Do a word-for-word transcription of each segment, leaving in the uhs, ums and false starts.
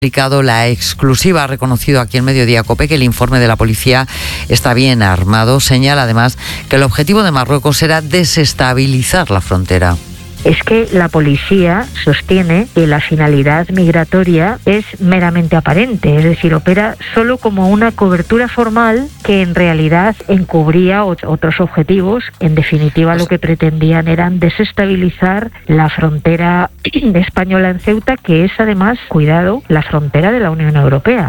La exclusiva ha reconocido aquí en Mediodía COPE que el informe de la policía está bien armado. Señala además que el objetivo de Marruecos era desestabilizar la frontera. Es que la policía sostiene que la finalidad migratoria es meramente aparente, es decir, opera solo como una cobertura formal que en realidad encubría otros objetivos. En definitiva, lo que pretendían eran desestabilizar la frontera española en Ceuta, que es además, cuidado, la frontera de la Unión Europea.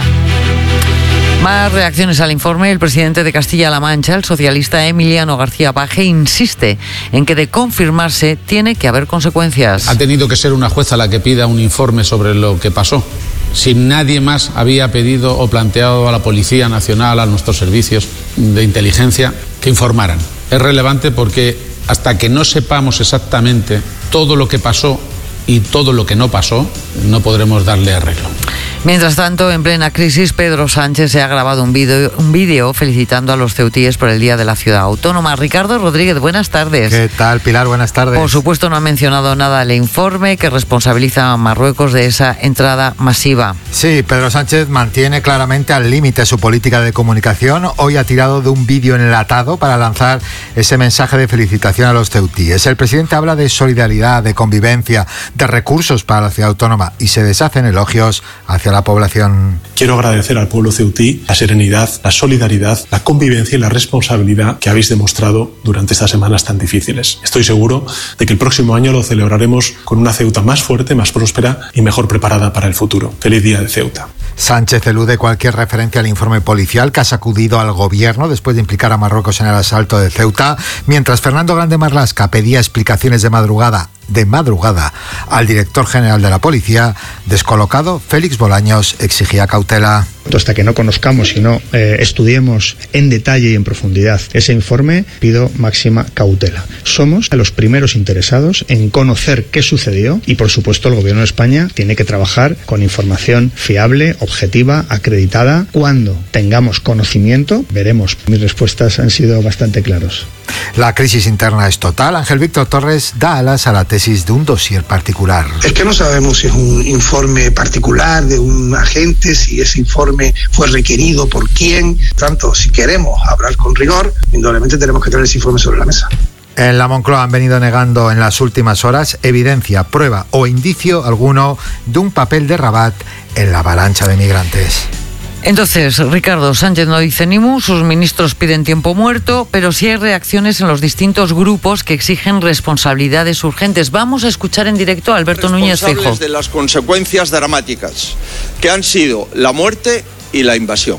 Más reacciones al informe. El presidente de Castilla-La Mancha, el socialista Emiliano García Paje, insiste en que de confirmarse tiene que haber consecuencias. Ha tenido que ser una jueza la que pida un informe sobre lo que pasó. Si nadie más había pedido o planteado a la Policía Nacional, a nuestros servicios de inteligencia, que informaran. Es relevante porque hasta que no sepamos exactamente todo lo que pasó y todo lo que no pasó, no podremos darle arreglo. Mientras tanto, en plena crisis, Pedro Sánchez se ha grabado un vídeo un vídeo felicitando a los ceutíes por el Día de la Ciudad Autónoma. Ricardo Rodríguez, buenas tardes. ¿Qué tal, Pilar? Buenas tardes. Por supuesto, no ha mencionado nada el informe que responsabiliza a Marruecos de esa entrada masiva. Sí, Pedro Sánchez mantiene claramente al límite su política de comunicación. Hoy ha tirado de un vídeo enlatado para lanzar ese mensaje de felicitación a los ceutíes. El presidente habla de solidaridad, de convivencia, de recursos para la Ciudad Autónoma y se deshacen elogios hacia la población. Quiero agradecer al pueblo ceutí la serenidad, la solidaridad, la convivencia y la responsabilidad que habéis demostrado durante estas semanas tan difíciles. Estoy seguro de que el próximo año lo celebraremos con una Ceuta más fuerte, más próspera y mejor preparada para el futuro. Feliz Día de Ceuta. Sánchez elude cualquier referencia al informe policial que ha sacudido al gobierno después de implicar a Marruecos en el asalto de Ceuta, mientras Fernando Grande Marlaska pedía explicaciones de madrugada de madrugada al director general de la policía. Descolocado, Félix Bolaños exigía cautela. Hasta que no conozcamos y no eh, estudiemos en detalle y en profundidad ese informe, pido máxima cautela. Somos los primeros interesados en conocer qué sucedió y, por supuesto, el Gobierno de España tiene que trabajar con información fiable, objetiva, acreditada. Cuando tengamos conocimiento, veremos. Mis respuestas han sido bastante claras. La crisis interna es total. Ángel Víctor Torres da alas a la tesis de un dossier particular. Es que no sabemos si es un informe particular de un agente, si ese informe fue requerido por quién. Tanto, si queremos hablar con rigor, indudablemente tenemos que tener ese informe sobre la mesa. En la Moncloa han venido negando en las últimas horas evidencia, prueba o indicio alguno de un papel de Rabat en la avalancha de migrantes. Entonces, Ricardo, Sánchez no dice ni mu, sus ministros piden tiempo muerto, pero sí hay reacciones en los distintos grupos que exigen responsabilidades urgentes. Vamos a escuchar en directo a Alberto Núñez Feijóo. Responsables de las consecuencias dramáticas que han sido la muerte y la invasión.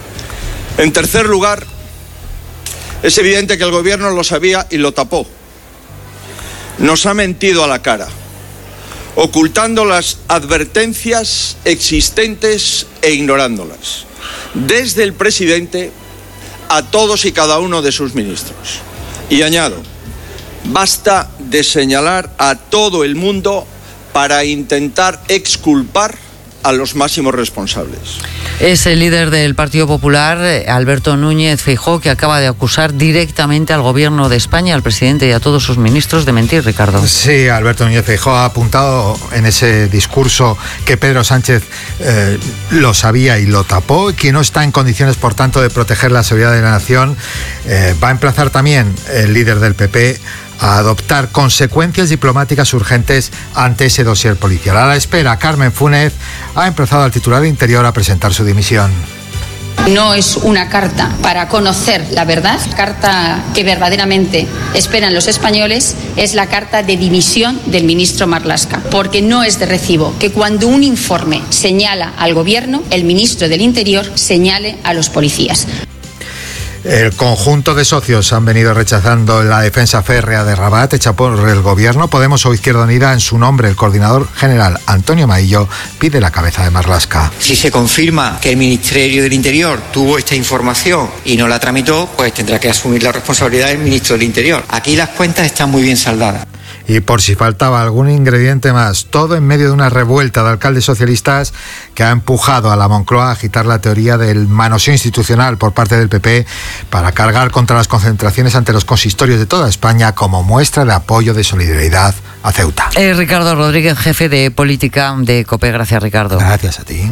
En tercer lugar, es evidente que el gobierno lo sabía y lo tapó. Nos ha mentido a la cara, ocultando las advertencias existentes e ignorándolas, desde el presidente a todos y cada uno de sus ministros. Y añado, basta de señalar a todo el mundo para intentar exculpar a los máximos responsables. Es el líder del Partido Popular, Alberto Núñez Feijóo, que acaba de acusar directamente al Gobierno de España, al presidente y a todos sus ministros de mentir, Ricardo. Sí, Alberto Núñez Feijóo ha apuntado en ese discurso que Pedro Sánchez eh, lo sabía y lo tapó, que no está en condiciones, por tanto, de proteger la seguridad de la nación. Eh, va a emplazar también el líder del P P a adoptar consecuencias diplomáticas urgentes ante ese dossier policial. A la espera, Carmen Funes ha emplazado al titular de Interior a presentar su dimisión. No es una carta para conocer la verdad, la carta que verdaderamente esperan los españoles es la carta de dimisión del ministro Marlaska, porque no es de recibo que cuando un informe señala al gobierno, el ministro del Interior señale a los policías. El conjunto de socios han venido rechazando la defensa férrea de Rabat hecha por el gobierno. Podemos o Izquierda Unida, en su nombre, el coordinador general Antonio Maillo pide la cabeza de Marlaska. Si se confirma que el Ministerio del Interior tuvo esta información y no la tramitó, pues tendrá que asumir la responsabilidad del ministro del Interior. Aquí las cuentas están muy bien saldadas. Y por si faltaba algún ingrediente más, todo en medio de una revuelta de alcaldes socialistas que ha empujado a la Moncloa a agitar la teoría del manoseo institucional por parte del P P para cargar contra las concentraciones ante los consistorios de toda España como muestra de apoyo, de solidaridad a Ceuta. Eh, Ricardo Rodríguez, jefe de política de COPE. Gracias, Ricardo. Gracias a ti.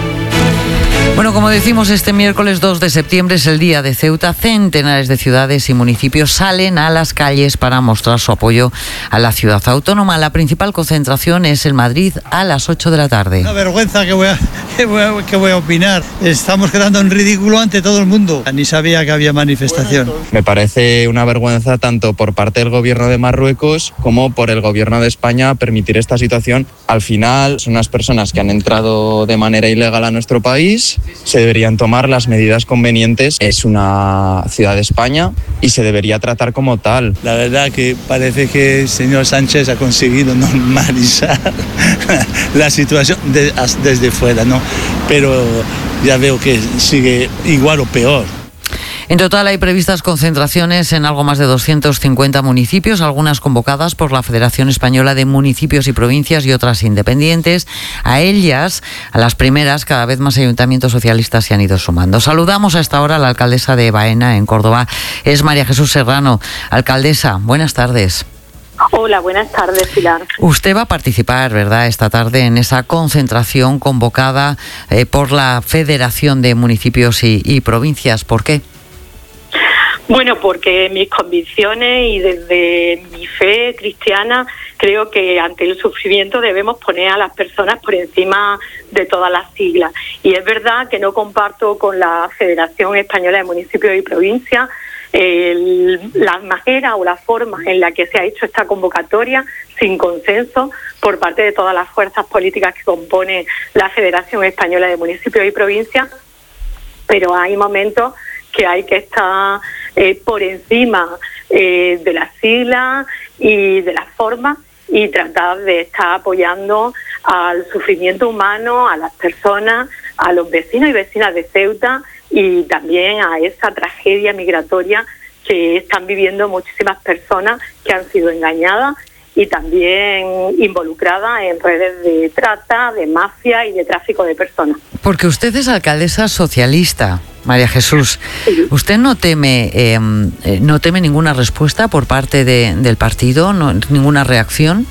Bueno, como decimos, este miércoles dos de septiembre es el día de Ceuta. Centenares de ciudades y municipios salen a las calles para mostrar su apoyo a la ciudad autónoma. La principal concentración es en Madrid a las ocho de la tarde. Una vergüenza que voy a, que voy a, que voy a opinar. Estamos quedando en ridículo ante todo el mundo. Ni sabía que había manifestación. Me parece una vergüenza tanto por parte del gobierno de Marruecos como por el gobierno de España permitir esta situación. Al final son unas personas que han entrado de manera ilegal a nuestro país. Se deberían tomar las medidas convenientes. Es una ciudad de España y se debería tratar como tal. La verdad que parece que el señor Sánchez ha conseguido normalizar la situación de, desde fuera, ¿no? Pero ya veo que sigue igual o peor. En total hay previstas concentraciones en algo más de doscientos cincuenta municipios, algunas convocadas por la Federación Española de Municipios y Provincias y otras independientes. A ellas, a las primeras, cada vez más ayuntamientos socialistas se han ido sumando. Saludamos a esta hora a la alcaldesa de Baena, en Córdoba. Es María Jesús Serrano. Alcaldesa, buenas tardes. Hola, buenas tardes, Pilar. Usted va a participar, ¿verdad?, esta tarde en esa concentración convocada eh, por la Federación de Municipios y, y Provincias. ¿Por qué? Bueno, porque mis convicciones y desde mi fe cristiana creo que ante el sufrimiento debemos poner a las personas por encima de todas las siglas. Y es verdad que no comparto con la Federación Española de Municipios y Provincias el, la manera o la forma en la que se ha hecho esta convocatoria sin consenso por parte de todas las fuerzas políticas que compone la Federación Española de Municipios y Provincias, pero hay momentos que hay que estar eh, por encima eh, de las siglas y de las formas y tratar de estar apoyando al sufrimiento humano, a las personas, a los vecinos y vecinas de Ceuta y también a esa tragedia migratoria que están viviendo muchísimas personas que han sido engañadas y también involucradas en redes de trata, de mafia y de tráfico de personas. Porque usted es alcaldesa socialista, María Jesús. Sí. ¿Usted no teme eh, no teme ninguna respuesta por parte de, del partido, no, ninguna reacción?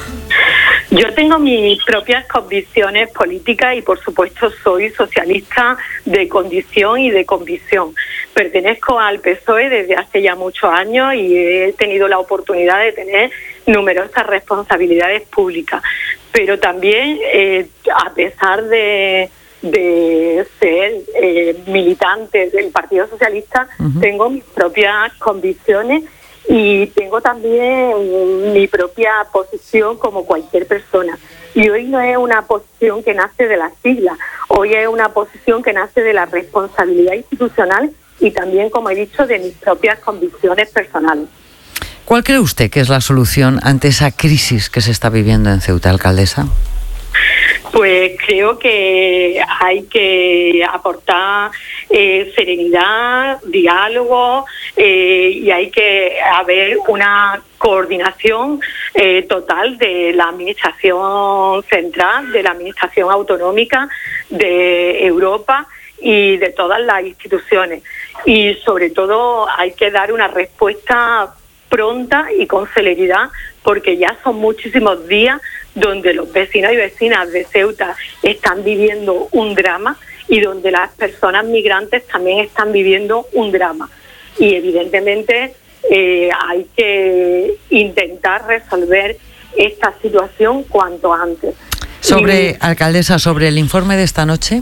Yo tengo mis propias convicciones políticas y, por supuesto, soy socialista de condición y de convicción. Pertenezco al P S O E desde hace ya muchos años y he tenido la oportunidad de tener numerosas responsabilidades públicas. Pero también, eh, a pesar de, de ser eh, militante del Partido Socialista, uh-huh. tengo mis propias convicciones y tengo también mi propia posición como cualquier persona. Y hoy no es una posición que nace de las siglas, hoy es una posición que nace de la responsabilidad institucional y también, como he dicho, de mis propias convicciones personales. ¿Cuál cree usted que es la solución ante esa crisis que se está viviendo en Ceuta, alcaldesa? Pues creo que hay que aportar eh, serenidad, diálogo eh, y hay que haber una coordinación eh, total de la administración central, de la administración autonómica, de Europa y de todas las instituciones. Y sobre todo hay que dar una respuesta pronta y con celeridad, porque ya son muchísimos días donde los vecinos y vecinas de Ceuta están viviendo un drama y donde las personas migrantes también están viviendo un drama. Y evidentemente eh, hay que intentar resolver esta situación cuanto antes. Sobre, y, alcaldesa, sobre el informe de esta noche.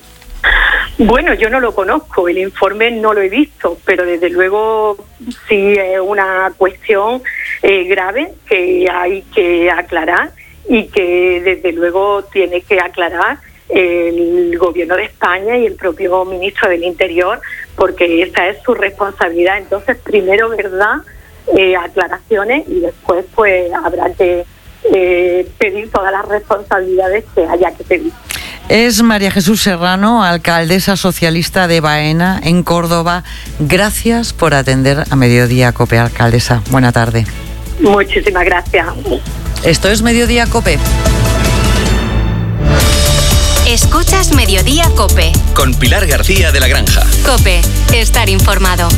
Bueno, yo no lo conozco, el informe no lo he visto, pero desde luego sí es una cuestión eh, grave que hay que aclarar y que desde luego tiene que aclarar el gobierno de España y el propio ministro del Interior, porque esa es su responsabilidad. Entonces, primero, verdad, eh, aclaraciones y después pues habrá que eh, pedir todas las responsabilidades que haya que pedir. Es María Jesús Serrano, alcaldesa socialista de Baena, en Córdoba. Gracias por atender a Mediodía COPE, alcaldesa. Buena tarde. Muchísimas gracias. Esto es Mediodía COPE. Escuchas Mediodía COPE. Con Pilar García de la Granja. COPE, estar informado.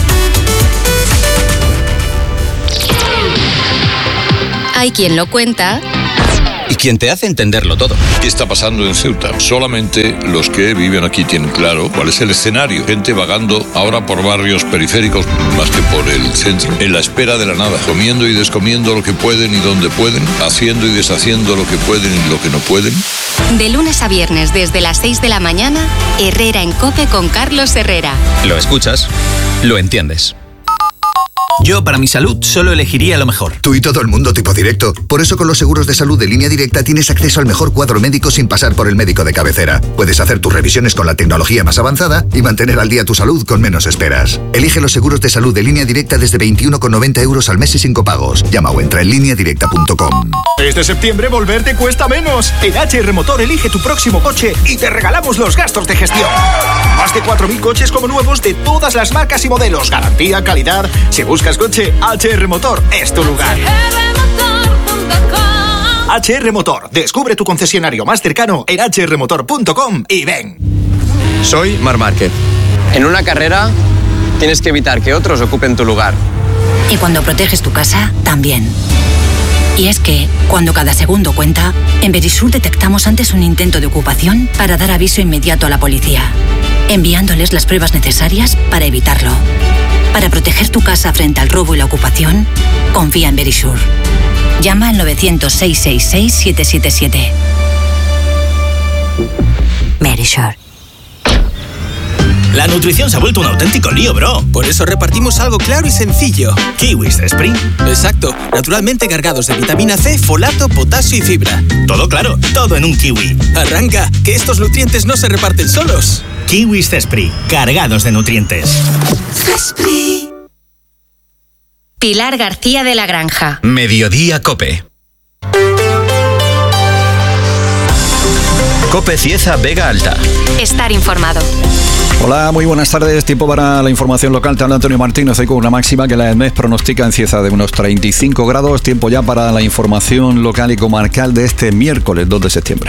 Hay quien lo cuenta Y quien te hace entenderlo todo. ¿Qué está pasando en Ceuta? Solamente los que viven aquí tienen claro cuál es el escenario. Gente vagando ahora por barrios periféricos más que por el centro, en la espera de la nada, comiendo y descomiendo lo que pueden y donde pueden, haciendo y deshaciendo lo que pueden y lo que no pueden. De lunes a viernes desde las seis de la mañana, Herrera en COPE con Carlos Herrera. Lo escuchas, lo entiendes. Yo, para mi salud, solo elegiría lo mejor. Tú y todo el mundo tipo directo. Por eso con los seguros de salud de Línea Directa tienes acceso al mejor cuadro médico sin pasar por el médico de cabecera. Puedes hacer tus revisiones con la tecnología más avanzada y mantener al día tu salud con menos esperas. Elige los seguros de salud de Línea Directa desde veintiuno con noventa euros al mes y sin copagos. Llama o entra en línea directa punto com. Este septiembre volver te cuesta menos. En H R Motor elige tu próximo coche y te regalamos los gastos de gestión. Más de cuatro mil coches como nuevos de todas las marcas y modelos. Garantía, calidad. Si buscas coche, H R Motor es tu lugar. H R Motor. Descubre tu concesionario más cercano en h r motor punto com y ven. Soy Marc Márquez. En una carrera tienes que evitar que otros ocupen tu lugar. Y cuando proteges tu casa, también. Y es que, cuando cada segundo cuenta, en Verisur detectamos antes un intento de ocupación para dar aviso inmediato a la policía, enviándoles las pruebas necesarias para evitarlo. Para proteger tu casa frente al robo y la ocupación, confía en Verisur. Llama al novecientos, seiscientos sesenta y seis, siete siete siete. Verisur. La nutrición se ha vuelto un auténtico lío, bro. Por eso repartimos algo claro y sencillo. Kiwis de Spring. Exacto. Naturalmente cargados de vitamina C, folato, potasio y fibra. Todo claro, todo en un kiwi. Arranca, que estos nutrientes no se reparten solos. Kiwis de Spring. Cargados de nutrientes. Esprit. Pilar García de la Granja. Mediodía COPE. COPE Cieza Vega Alta. Estar informado. Hola, muy buenas tardes. Tiempo para la información local. Te habla Antonio Martínez. Hoy con una máxima que la EMET pronostica en Cieza de unos treinta y cinco grados. Tiempo ya para la información local y comarcal de este miércoles dos de septiembre.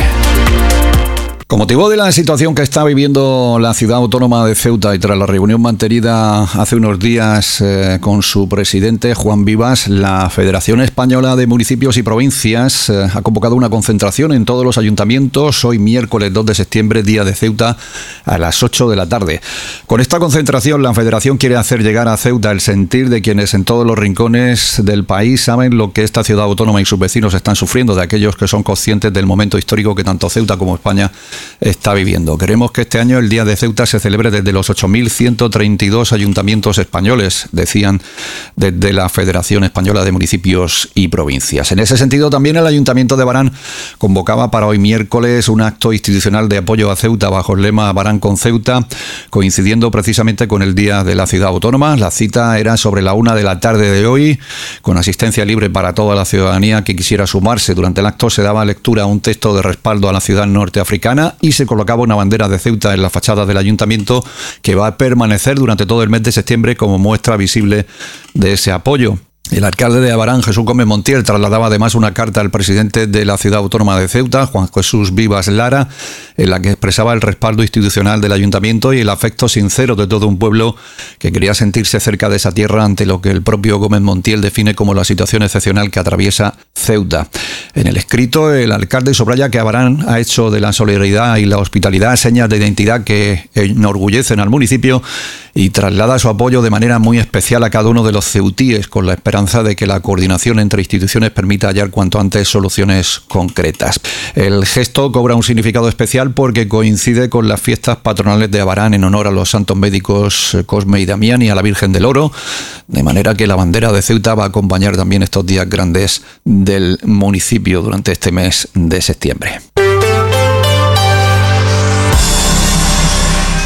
Con motivo de la situación que está viviendo la ciudad autónoma de Ceuta y tras la reunión mantenida hace unos días eh, con su presidente Juan Vivas, la Federación Española de Municipios y Provincias eh, ha convocado una concentración en todos los ayuntamientos hoy miércoles dos de septiembre, día de Ceuta, a las ocho de la tarde. Con esta concentración la Federación quiere hacer llegar a Ceuta el sentir de quienes en todos los rincones del país saben lo que esta ciudad autónoma y sus vecinos están sufriendo, de aquellos que son conscientes del momento histórico que tanto Ceuta como España está viviendo. Queremos que este año el Día de Ceuta se celebre desde los ocho mil ciento treinta y dos ayuntamientos españoles, decían desde la Federación Española de Municipios y Provincias. En ese sentido, también el Ayuntamiento de Barán convocaba para hoy miércoles un acto institucional de apoyo a Ceuta bajo el lema Barán con Ceuta, coincidiendo precisamente con el Día de la Ciudad Autónoma. La cita era sobre la una de la tarde de hoy, con asistencia libre para toda la ciudadanía que quisiera sumarse. Durante el acto se daba lectura a un texto de respaldo a la ciudad norteafricana y se colocaba una bandera de Ceuta en la fachada del ayuntamiento que va a permanecer durante todo el mes de septiembre como muestra visible de ese apoyo. El alcalde de Abarán, Jesús Gómez Montiel, trasladaba además una carta al presidente de la ciudad autónoma de Ceuta, Juan Jesús Vivas Lara, en la que expresaba el respaldo institucional del ayuntamiento y el afecto sincero de todo un pueblo que quería sentirse cerca de esa tierra ante lo que el propio Gómez Montiel define como la situación excepcional que atraviesa Ceuta. En el escrito, el alcalde subraya que Abarán ha hecho de la solidaridad y la hospitalidad señas de identidad que enorgullecen al municipio y traslada su apoyo de manera muy especial a cada uno de los ceutíes, con la esperanza de que la coordinación entre instituciones permita hallar cuanto antes soluciones concretas. El gesto cobra un significado especial porque coincide con las fiestas patronales de Abarán en honor a los santos médicos Cosme y Damián y a la Virgen del Oro, de manera que la bandera de Ceuta va a acompañar también estos días grandes del municipio durante este mes de septiembre. Y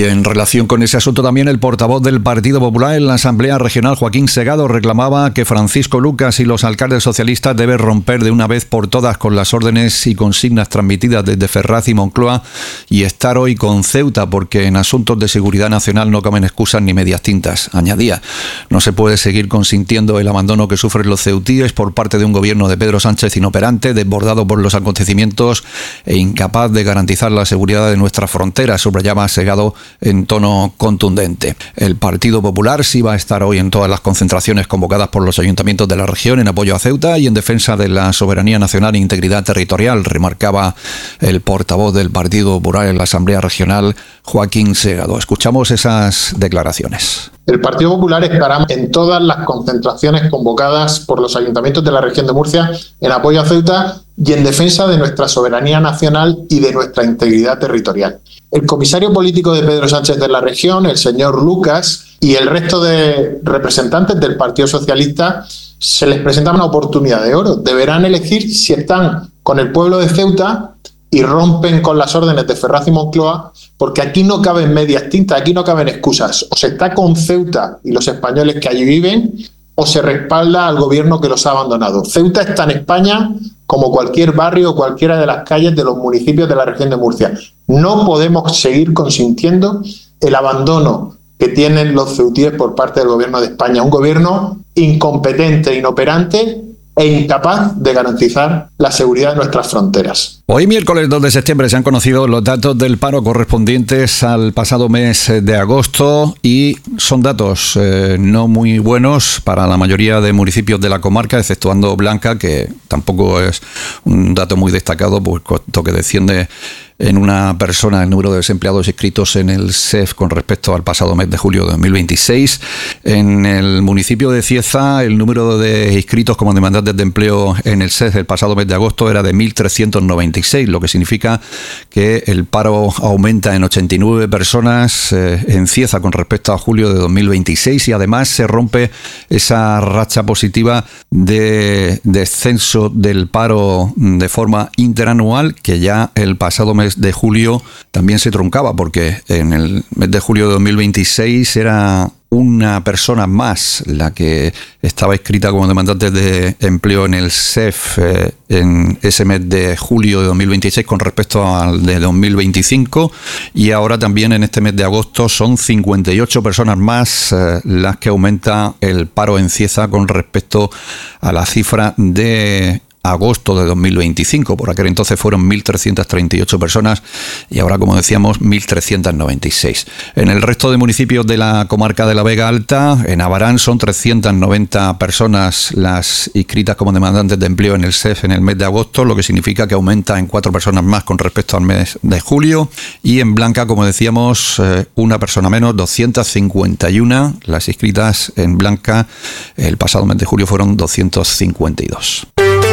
Y en relación con ese asunto también, el portavoz del Partido Popular en la Asamblea Regional, Joaquín Segado, reclamaba que Francisco Lucas y los alcaldes socialistas deben romper de una vez por todas con las órdenes y consignas transmitidas desde Ferraz y Moncloa y estar hoy con Ceuta, porque en asuntos de seguridad nacional no caben excusas ni medias tintas. Añadía, no se puede seguir consintiendo el abandono que sufren los ceutíes por parte de un gobierno de Pedro Sánchez inoperante, desbordado por los acontecimientos e incapaz de garantizar la seguridad de nuestras fronteras, subrayaba Segado en tono contundente. El Partido Popular sí va a estar hoy en todas las concentraciones convocadas por los ayuntamientos de la región en apoyo a Ceuta y en defensa de la soberanía nacional e integridad territorial, remarcaba el portavoz del Partido Popular en la Asamblea Regional, Joaquín Segado. Escuchamos esas declaraciones. El Partido Popular estará en todas las concentraciones convocadas por los ayuntamientos de la región de Murcia en apoyo a Ceuta y en defensa de nuestra soberanía nacional y de nuestra integridad territorial. El comisario político de Pedro Sánchez de la región, el señor Lucas, y el resto de representantes del Partido Socialista se les presenta una oportunidad de oro. Deberán elegir si están con el pueblo de Ceuta y rompen con las órdenes de Ferraz y Moncloa, porque aquí no caben medias tintas, aquí no caben excusas. O se está con Ceuta y los españoles que allí viven, o se respalda al gobierno que los ha abandonado. Ceuta está en España como cualquier barrio o cualquiera de las calles de los municipios de la región de Murcia. No podemos seguir consintiendo el abandono que tienen los ceutíes por parte del gobierno de España. Un gobierno incompetente, inoperante e incapaz de garantizar la seguridad de nuestras fronteras. Hoy, miércoles dos de septiembre, se han conocido los datos del paro correspondientes al pasado mes de agosto y son datos eh, no muy buenos para la mayoría de municipios de la comarca, exceptuando Blanca, que tampoco es un dato muy destacado, puesto que desciende en una persona el número de desempleados inscritos en el S E F con respecto al pasado mes de julio de dos mil veintiséis. En el municipio de Cieza, el número de inscritos como demandantes de empleo en el S E F el pasado mes de agosto era de mil trescientos noventa y seis, lo que significa que el paro aumenta en ochenta y nueve personas eh, en Cieza con respecto a julio de dos mil veintiséis, y además se rompe esa racha positiva de descenso del paro de forma interanual, que ya el pasado mes de julio también se truncaba, porque en el mes de julio de dos mil veintiséis era una persona más la que estaba inscrita como demandante de empleo en el S E F eh, en ese mes de julio de dos mil veintiséis con respecto al de dos mil veinticinco, y ahora también en este mes de agosto son cincuenta y ocho personas más eh, las que aumenta el paro en Cieza con respecto a la cifra de agosto de dos mil veinticinco. Por aquel entonces fueron mil trescientas treinta y ocho personas y ahora, como decíamos, mil trescientas noventa y seis. En el resto de municipios de la comarca de la Vega Alta, en Abarán, son trescientas noventa personas las inscritas como demandantes de empleo en el S E F en el mes de agosto, lo que significa que aumenta en cuatro personas más con respecto al mes de julio. Y en Blanca, como decíamos, una persona menos, doscientas cincuenta y una. Las inscritas en Blanca el pasado mes de julio fueron doscientas cincuenta y dos.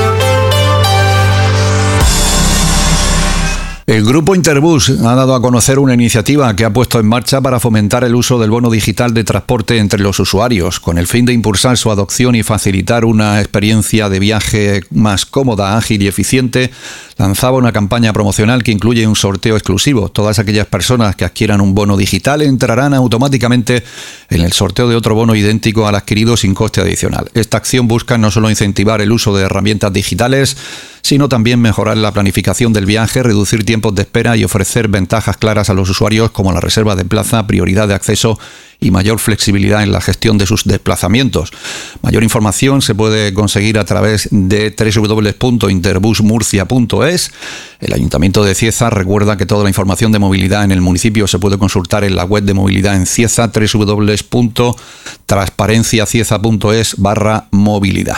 El Grupo Interbus ha dado a conocer una iniciativa que ha puesto en marcha para fomentar el uso del bono digital de transporte entre los usuarios, con el fin de impulsar su adopción y facilitar una experiencia de viaje más cómoda, ágil y eficiente. Lanzaba una campaña promocional que incluye un sorteo exclusivo. Todas aquellas personas que adquieran un bono digital entrarán automáticamente en el sorteo de otro bono idéntico al adquirido sin coste adicional. Esta acción busca no solo incentivar el uso de herramientas digitales, sino también mejorar la planificación del viaje, reducir tiempos de espera y ofrecer ventajas claras a los usuarios como la reserva de plaza, prioridad de acceso y mayor flexibilidad en la gestión de sus desplazamientos. Mayor información se puede conseguir a través de doble u doble u doble u punto interbus murcia punto es. El Ayuntamiento de Cieza recuerda que toda la información de movilidad en el municipio se puede consultar en la web de movilidad en Cieza, doble u doble u doble u punto transparenciacieza punto es barra movilidad.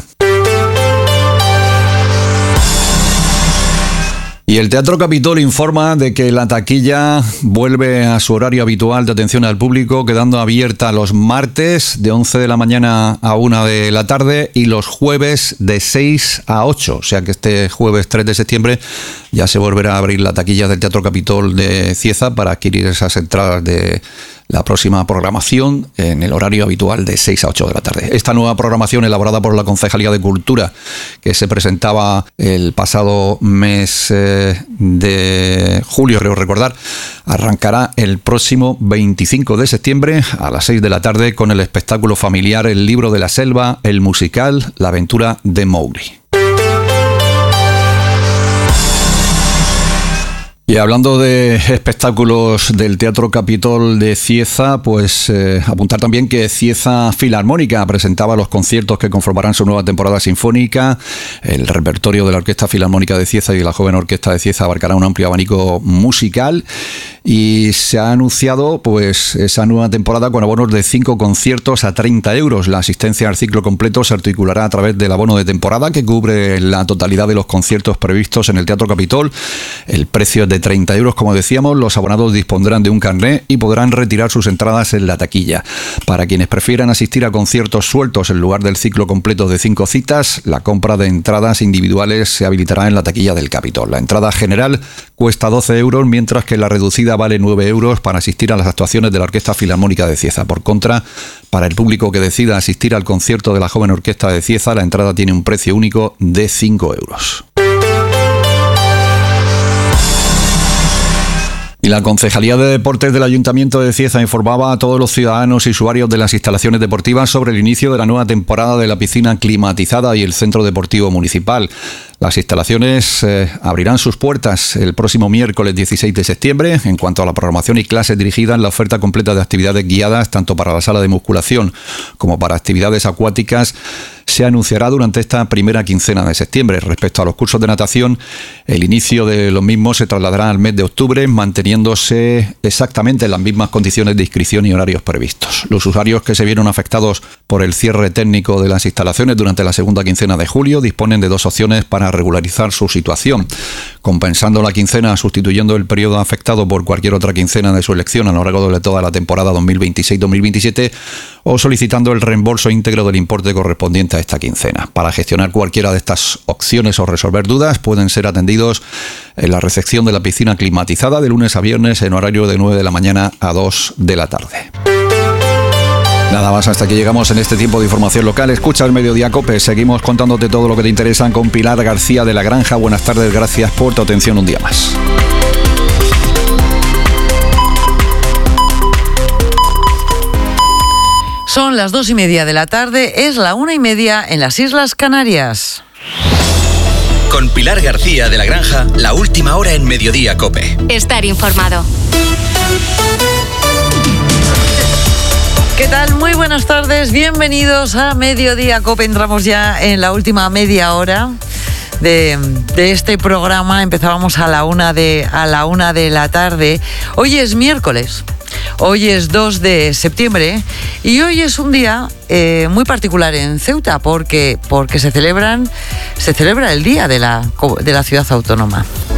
Y el Teatro Capitol informa de que la taquilla vuelve a su horario habitual de atención al público, quedando abierta los martes de once de la mañana a una de la tarde y los jueves de seis a ocho. O sea que este jueves tres de septiembre ya se volverá a abrir la taquilla del Teatro Capitol de Cieza para adquirir esas entradas de la próxima programación en el horario habitual de seis a ocho de la tarde. Esta nueva programación elaborada por la Concejalía de Cultura, que se presentaba el pasado mes eh, de julio, creo recordar, arrancará el próximo veinticinco de septiembre a las seis de la tarde con el espectáculo familiar El libro de la selva, el musical La aventura de Mowgli. Y hablando de espectáculos del Teatro Capitol de Cieza, pues eh, apuntar también que Cieza Filarmónica presentaba los conciertos que conformarán su nueva temporada sinfónica. El repertorio de la Orquesta Filarmónica de Cieza y de la Joven Orquesta de Cieza abarcará un amplio abanico musical y se ha anunciado pues esa nueva temporada con abonos de cinco conciertos a treinta euros. La asistencia al ciclo completo se articulará a través del abono de temporada que cubre la totalidad de los conciertos previstos en el Teatro Capitol. El precio es de treinta euros, como decíamos. Los abonados dispondrán de un carné y podrán retirar sus entradas en la taquilla. Para quienes prefieran asistir a conciertos sueltos en lugar del ciclo completo de cinco citas, la compra de entradas individuales se habilitará en la taquilla del Capitol. La entrada general cuesta doce euros, mientras que la reducida vale nueve euros para asistir a las actuaciones de la Orquesta Filarmónica de Cieza. Por contra, para el público que decida asistir al concierto de la Joven Orquesta de Cieza, la entrada tiene un precio único de cinco euros. Y la Concejalía de Deportes del Ayuntamiento de Cieza informaba a todos los ciudadanos y usuarios de las instalaciones deportivas sobre el inicio de la nueva temporada de la piscina climatizada y el Centro Deportivo Municipal. Las instalaciones eh, abrirán sus puertas el próximo miércoles dieciséis de septiembre. En cuanto a la programación y clases dirigidas, la oferta completa de actividades guiadas, tanto para la sala de musculación como para actividades acuáticas, se anunciará durante esta primera quincena de septiembre. Respecto a los cursos de natación, el inicio de los mismos se trasladará al mes de octubre, manteniéndose exactamente en las mismas condiciones de inscripción y horarios previstos. Los usuarios que se vieron afectados por el cierre técnico de las instalaciones durante la segunda quincena de julio disponen de dos opciones para regularizar su situación: compensando la quincena sustituyendo el periodo afectado por cualquier otra quincena de su elección a lo largo de toda la temporada dos mil veintiséis dos mil veintisiete, o solicitando el reembolso íntegro del importe correspondiente a esta quincena. Para gestionar cualquiera de estas opciones o resolver dudas, pueden ser atendidos en la recepción de la piscina climatizada de lunes a viernes en horario de nueve de la mañana a dos de la tarde. Nada más, hasta aquí llegamos en este tiempo de información local. Escucha el Mediodía COPE. Seguimos contándote todo lo que te interesa con Pilar García de La Granja. Buenas tardes, gracias por tu atención un día más. Son las dos y media de la tarde, es la una y media en las Islas Canarias. Con Pilar García de La Granja, la última hora en Mediodía COPE. Estar informado. ¿Qué tal? Muy buenas tardes, bienvenidos a Mediodía COPE. Entramos ya en la última media hora de, de este programa. Empezábamos a la una de, a la una de la tarde. Hoy es miércoles. Hoy es dos de septiembre y hoy es un día eh, muy particular en Ceuta porque, porque se celebran, se celebra el Día de la, de la Ciudad Autónoma.